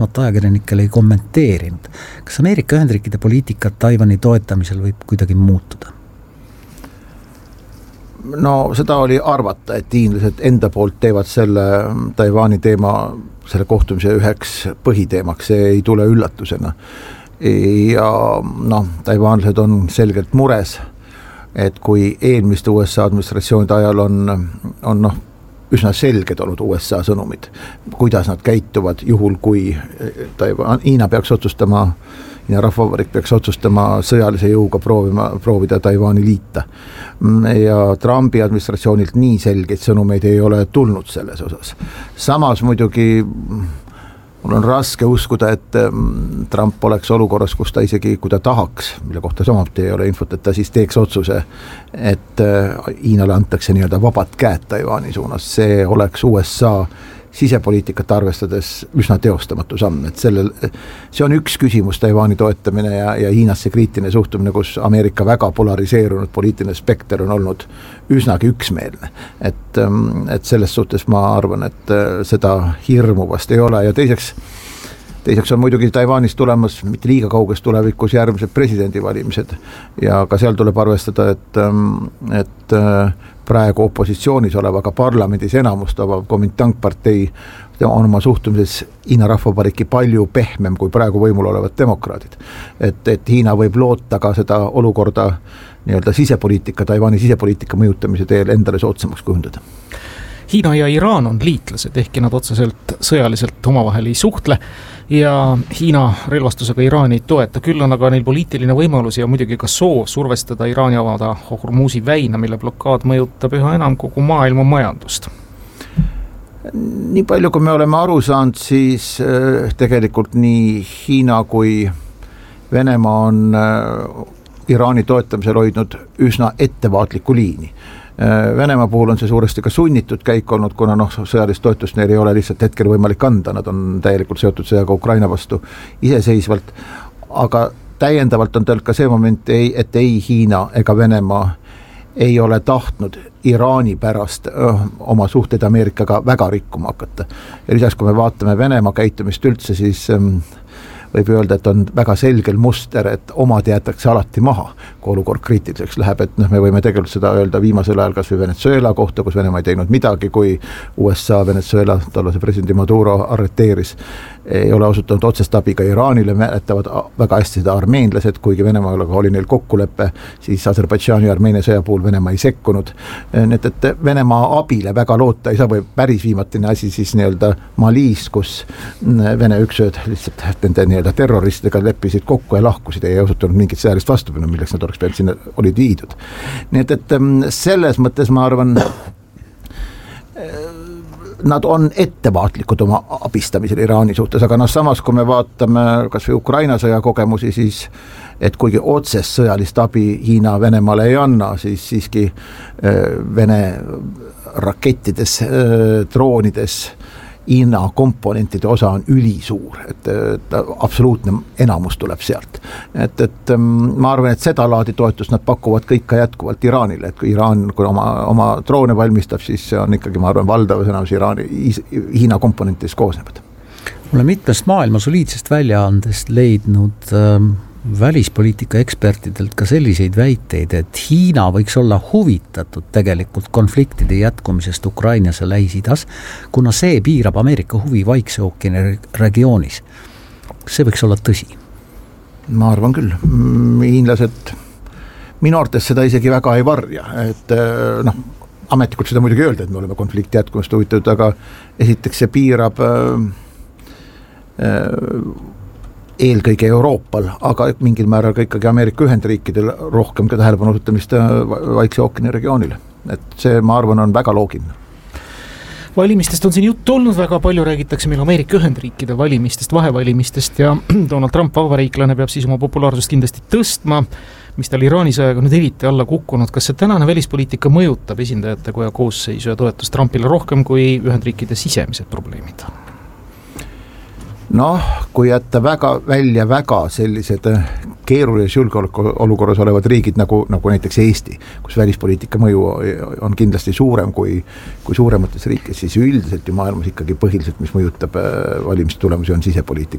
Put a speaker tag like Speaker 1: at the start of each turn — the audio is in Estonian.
Speaker 1: vastavat ajakirjanikele ei kommenteerinud. Kas Ameerika Ühendriikide poliitika Taiwani toetamisel võib kuidagi muutuda?
Speaker 2: No seda oli arvata, et hiinlased enda poolt teevad selle Taiwani teema, selle kohtumise üheks põhiteemaks, see ei tule üllatusena. Ja taiwanlased on selgelt mures, et kui eelmiste USA administratsioonide ajal on üsna selged olnud USA sõnumid, kuidas nad käituvad juhul, kui Hiina peaks otsustama, Hiina Rahvavabariik peaks otsustama sõjalise jõuga proovida Taiwani liita. Ja Trumpi administratsioonilt nii selgeid sõnumeid ei ole tulnud selles osas. Samas muidugi mul on raske uskuda, et Trump oleks olukorras, kus ta isegi, kui ta tahaks, mille kohta samuti ei ole infot, et ta siis teeks otsuse, et Hiinale antakse nii-öelda vabad käed Taiwani suunas. See oleks USA sisepoliitikat arvestades üsna teostamatu samm, et see on üks küsimus Taiwani toetamine ja Hiinasse kriitiline suhtumine, kus Ameerika väga polariseerunud poliitiline spekter on olnud üsnagi üksmeelne, et selles suhtes ma arvan, et seda hirmu vast ei ole ja teiseks on muidugi Taiwanis tulemas mitte liiga kauges tulevikus järgmised presidendivalimised ja ka seal tuleb arvestada, et praegu opositsioonis oleva ka parlamendis enamust avav Kuomintang-partei on oma suhtumises Hiina Rahvavabariiki palju pehmem kui praegu võimul olevad demokraadid. Et Hiina võib loota ka seda olukorda nii-öelda sisepoliitika, Taiwani sisepoliitika mõjutamise teel endale soodsamaks kujundada.
Speaker 3: Hiina ja Iraan on liitlased, ehkki nad otseselt sõjaliselt omavahel ei suhtle ja Hiina relvastusega Iraani ei toeta, küll on aga neil poliitiline võimalus ja muidugi ka soov survestada Iraani avada Hormuzi väina, mille blokaad mõjutab üha enam kogu maailma majandust.
Speaker 2: Nii palju, kui me oleme aru saanud, siis tegelikult nii Hiina kui Venemaa on Iraani toetamisel hoidnud üsna ettevaatliku liini. Venemaa puhul on see suuresti ka sunnitud käik olnud, kuna sõjalist toetust neil ei ole lihtsalt hetkel võimalik anda, nad on täielikult seotud sõjaga Ukraina vastu iseseisvalt, aga täiendavalt on tal ka see moment, et ei Hiina ega Venemaa ei ole tahtnud Iraani pärast oma suhteid Ameerikaga väga rikkuma hakata. Ja lisaks, kui me vaatame Venemaa käitumist üldse, siis võib öelda, et on väga selgel muster, et omad jäetakse alati maha, kui olukord kriitiliseks läheb, et me võime tegelikult seda öelda viimasel ajal kas või Venezuela kohta, kus Venemaa ei teinud midagi, kui USA Venezuela tollase presidendi Maduro arreteeris, ei ole osutanud otsest abi ka Iraanile, mäletavad väga hästi seda armeenlased, kuigi Venemaaga oli neil kokkulepe, siis Aserbaidžaani ja Armeenia sõja puhul Venemaa ei sekkunud. Need, et Venemaa abile väga loota ei saa, või päris viimatine asi siis nii-öelda Malis, kus Vene üksööd lihtsalt nende nii-öelda terroristidega leppisid kokku ja lahkusid, ei osutunud mingit sõjalist vastupinu, milleks nad oleks pealt sinna olid viidud. Nii et selles mõttes ma arvan, nad on ettevaatlikud oma abistamisel Iraani suhtes, aga samas kui me vaatame kas või Ukraina sõja kogemusi, siis et kuigi otsest sõjalist abi Hiina Venemaale ei anna, siis siiski Vene rakettides, droonides Hiina komponentide osa on ülisuur, et absoluutne enamus tuleb sealt. Et ma arvan, et seda laadi toetust nad pakuvad kõik ka jätkuvalt Iraanile, et kui Iraan kui oma droone valmistab, siis see on ikkagi, ma arvan, valdavas enamus Hiina komponentides koosnevad.
Speaker 1: Olen mitmest maailma soliidsest väljaandest leidnud välispoliitika ekspertidelt ka selliseid väiteid, et Hiina võiks olla huvitatud tegelikult konfliktide jätkumisest Ukrainas ja Lähis-Idas, kuna see piirab Ameerika huvi Vaikse ookeani regioonis. See võiks olla tõsi?
Speaker 2: Ma arvan küll. Hiinlased minu arvates seda isegi väga ei varja, et ametlikult seda muidugi öelda, et me oleme konflikti jätkumist huvitatud, aga esiteks see piirab eelkõige Euroopal, aga mingil määral ka ikkagi Ameerika Ühendriikidel rohkem ka tähelepanu osutamist Vaikse ookeani regioonile. Et see, ma arvan, on väga loogiline.
Speaker 3: Valimistest on siin juttu olnud, väga palju räägitakse meil Ameerika Ühendriikide valimistest, vahevalimistest ja Donald Trump, vabariiklane, peab siis oma populaarsust kindlasti tõstma, mis tal Iraani sõjaga nüüd eriti alla kukkunud. Kas see tänane välispoliitika mõjutab esindajate koja koosseisu ja toetust Trumpile rohkem kui Ühendriikide sisemised probleemid?
Speaker 2: Kui jätta väga sellised keerulises julgeolekuolukorras olevad riigid nagu näiteks Eesti, kus välispoliitika mõju on kindlasti suurem kui suuremates riikides, siis üldiselt ju maailmas ikkagi põhiliselt, mis mõjutab valimiste tulemusi, on sisepoliitika.